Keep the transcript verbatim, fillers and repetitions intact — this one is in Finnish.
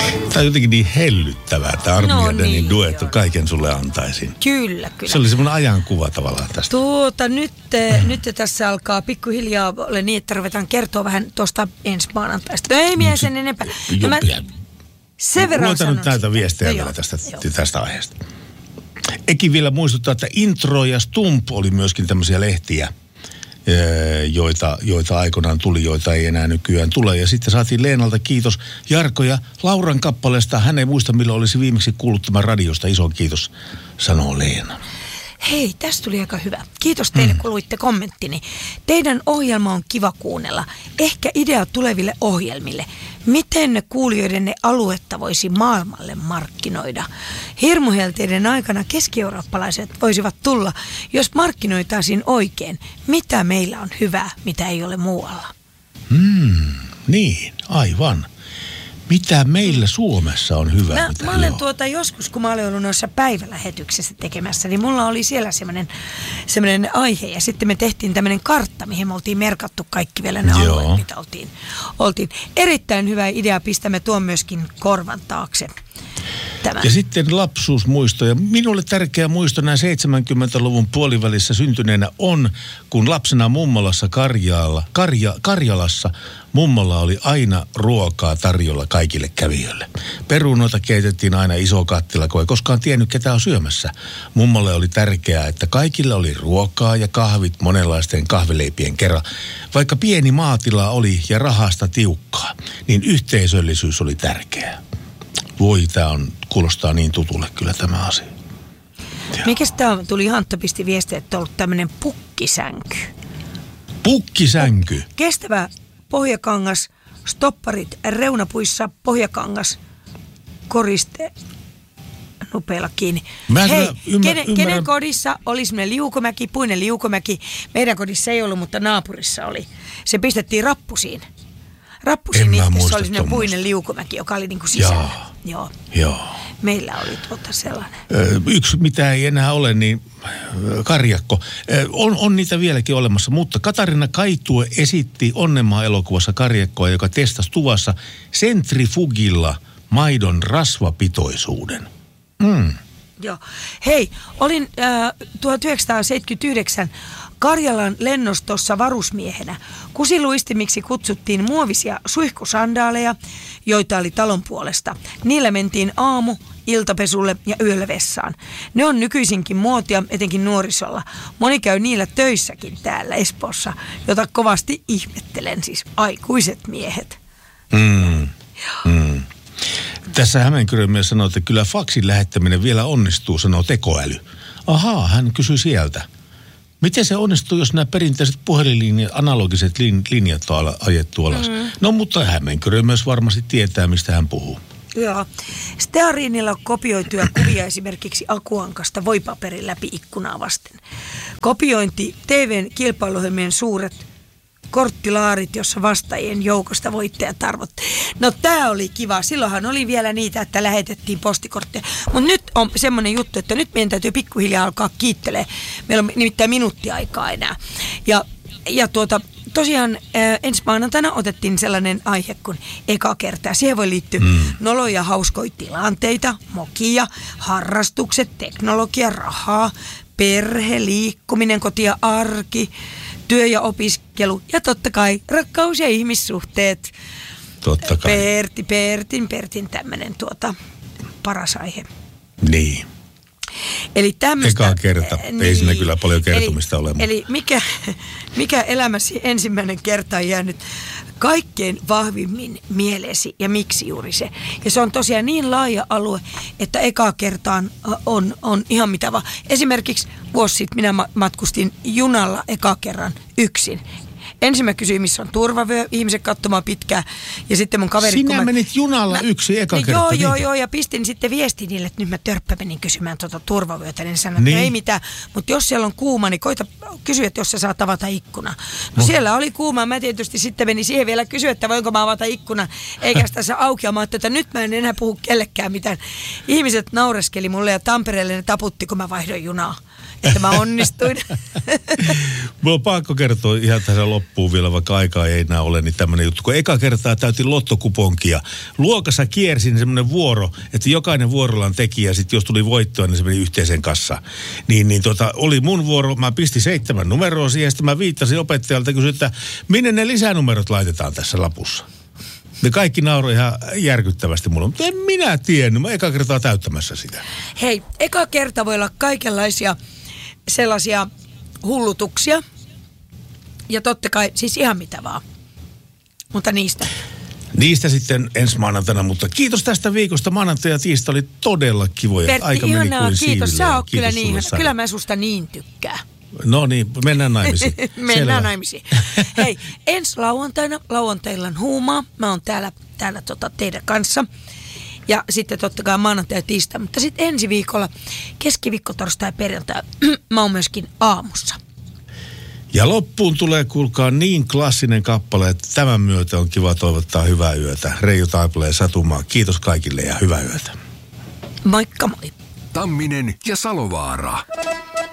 Tämä on jotenkin niin hellyttävää, tämä Armi-Danin niin, duetto, joo. kaiken sulle antaisin. Kyllä, kyllä. Se oli semmoinen ajankuva tavallaan tästä. Tuota, nyt, mm. nyt tässä alkaa pikkuhiljaa olla niin, että ruvetaan kertoa vähän tuosta ensi maanantaista. No ei mie sen enempää. No mä sen verran sanon. Luetaan nyt näitä viestejä no vielä tästä, tästä aiheesta. Eki vielä muistuttaa, että Intro ja Stump oli myöskin tämmöisiä lehtiä, joita, joita aikoinaan tuli, joita ei enää nykyään tule. Ja sitten saatiin Leenalta kiitos Jarkko ja Lauran kappaleesta. Hän ei muista, milloin olisi viimeksi kuullut tämän radiosta. Iso kiitos, sanoo Leena. Hei, tästä tuli aika hyvä. Kiitos teille, mm. kun luitte kommenttini. Teidän ohjelma on kiva kuunnella. Ehkä idea tuleville ohjelmille. Miten kuulijoidenne aluetta voisi maailmalle markkinoida? Hirmuhelteiden aikana keski-eurooppalaiset voisivat tulla, jos markkinoitaisiin oikein. Mitä meillä on hyvää, mitä ei ole muualla? Hmm, niin, aivan. Mitä meillä Suomessa on hyvä? Mä, mitä mä olen tuota joskus, kun mä olen ollut noissa päivälähetyksessä tekemässä, niin mulla oli siellä semmoinen, semmoinen aihe. Ja sitten me tehtiin tämmöinen kartta, mihin me oltiin merkattu kaikki vielä ne Joo. alueet, mitä oltiin, oltiin. Erittäin hyvä idea, pistämme tuon myöskin korvan taakse. Tämän. Ja sitten lapsuusmuistoja. Minulle tärkeä muisto näin seitsemänkymmentäluvun puolivälissä syntyneenä on, kun lapsena mummolassa Karjala, Karja, Karjalassa mummolla oli aina ruokaa tarjolla kaikille kävijöille. Perunoita keitettiin aina iso kattila, kun ei koskaan tiennyt, ketä on syömässä. Mummolle oli tärkeää, että kaikilla oli ruokaa ja kahvit monenlaisten kahvileipien kerran. Vaikka pieni maatila oli ja rahasta tiukkaa, niin yhteisöllisyys oli tärkeää. Voi, tämä on, kuulostaa niin tutulle kyllä tämä asia. Mikäs tämä on? Tuli Hantto pisti viestiä, että on ollut tämmöinen pukkisänky. Pukkisänky? Kestävä pohjakangas, stopparit reunapuissa, pohjakangas, koriste nupeilla kiinni. Mä Hei, ymmär, kenen, ymmärrän. kenen kodissa oli semmoinen liukomäki, puinen liukomäki? Meidän kodissa ei ollut, mutta naapurissa oli. Se pistettiin rappusiin. Rappusin niissä oli semmoinen puinen liukumäki, joka oli niinku sisällä. Joo. Joo. Meillä oli tuota sellainen. Ö, yksi, mitä ei enää ole, niin karjakko. Ö, on, on niitä vieläkin olemassa, mutta Katarina Kaitue esitti Onnenmaa-elokuvassa karjakkoa, joka testasi tuvassa sentrifugilla maidon rasvapitoisuuden. Mm. Joo. Hei, olin äh, tuhatyhdeksänsataaseitsemänkymmentäyhdeksän Karjalan lennostossa varusmiehenä. Kusiluistimiksi kutsuttiin muovisia suihkusandaaleja, joita oli talon puolesta. Niillä mentiin aamu, iltapesulle ja yöllä vessaan. Ne on nykyisinkin muotia, etenkin nuorisolla. Moni käy niillä töissäkin täällä Espoossa, jota kovasti ihmettelen, siis aikuiset miehet. Mm. Mm. Tässä Hämeenkyrön mies sanoo, että kyllä faksin lähettäminen vielä onnistuu, sanoo tekoäly. Ahaa, hän kysyi sieltä. Miten se onnistuu, jos nämä perinteiset puhelinlinjat, analogiset lin, linjat on ajettu alas? Mm. No, mutta Hämeenkyrö myös varmasti tietää, mistä hän puhuu. Joo. Steariinilla kopioituja kuvia esimerkiksi akuankasta voipaperin läpi ikkunaa vasten. Kopiointi T V:n kilpailuohjelmien suuret korttilaarit, jossa vastaajien joukosta voittajat arvottiin. No tää oli kiva. Silloinhan oli vielä niitä, että lähetettiin postikortteja. Mutta nyt on semmoinen juttu, että nyt meidän täytyy pikkuhiljaa alkaa kiittelee. Meillä on nimittäin minuutti aikaa enää. Ja, ja tuota, tosiaan äh, ensi maanantaina otettiin sellainen aihe kuin eka kertaa. Siihen voi liittyä mm. noloja, hauskoja tilanteita, mokia, harrastukset, teknologia, rahaa, perhe, liikkuminen, koti ja arki, työ ja opiskelu ja totta kai rakkaus ja ihmissuhteet. Totta kai. Pertti, Pertin, Pertin tämmöinen tuota paras aihe. Niin. Eli tämmöistä. Eka kerta. Niin, ei siinä kyllä paljon kertomista eli, ole. Eli mikä, mikä elämäsi ensimmäinen kerta on jäänyt kaikkein vahvimmin mieleesi ja miksi juuri se? Ja se on tosiaan niin laaja alue, että eka kertaan on, on ihan mitä vaan. Esimerkiksi vuosi sitten minä matkustin junalla eka kerran yksin. Ensin mä kysyin, missä on turvavyö, ihmiset katsomaan pitkään. Ja sitten mun kaveri... Sinä mä, menit junalla mä, yksi eka niin kerta. Joo, joo, niin. joo. Ja pistin sitten viesti niille, että nyt mä törppä menin kysymään tuota turvavyötä. Niin sanoin, niin. että ei mitään. Mutta jos siellä on kuuma, niin koita kysyä, että jos sä saat avata ikkuna. No, no siellä oli kuuma. Mä tietysti sitten menin siihen vielä kysyä, että voinko mä avata ikkuna. Eikä sitä saa auki. Ja mä ajattelin, että nyt mä en enää puhu kellekään mitään. Ihmiset naureskeli mulle ja Tampereelle ne taputti, kun mä vaihdoin junaa. että mä onnistuin. Mulla on pakko kertoa ihan tässä loppuun vielä, vaikka aikaa ei enää ole, niin tämmöinen juttu. Kun eka kertaa täytin lottokuponkia. Luokassa kiersin semmoinen vuoro, että jokainen vuorollaan tekijä, sitten jos tuli voittoa, niin se meni yhteiseen kassaan. Niin, niin tota, oli mun vuoro, mä pistin seitsemän numeroa siihen, sitten mä viittasin opettajalta ja kysyin, että minne ne lisänumerot laitetaan tässä lapussa. Ne kaikki nauroi ihan järkyttävästi mulle, mutta en minä tiennyt. Mä eka kertaa täyttämässä sitä. Hei, eka kerta voi olla kaikenlaisia sellaisia hullutuksia. Ja totta kai, siis ihan mitä vaan. Mutta niistä. Niistä sitten ensi maanantaina, mutta kiitos tästä viikosta. Maanantai ja tiistai oli todella kivoja. Pertti, aika meni ihanaa, kuin kiitos. Sä oot kyllä niin, sulle, kyllä mä susta niin tykkään. No niin, mennään naimisiin. mennään Selvä. naimisiin. Hei, ensi lauantaina, lauantailla on huumaa. Mä oon täällä, täällä tota teidän kanssa. Ja sitten totta kai maanantai ja tiistai. Mutta sitten ensi viikolla, keskiviikko, torstai ja perjantai, mä oon myöskin aamussa. Ja loppuun tulee, kuulkaa, niin klassinen kappale, että tämän myötä on kiva toivottaa hyvää yötä. Reijo Taipale ja Satumaa. Kiitos kaikille ja hyvää yötä. Moikka moi. Tamminen ja Salovaara.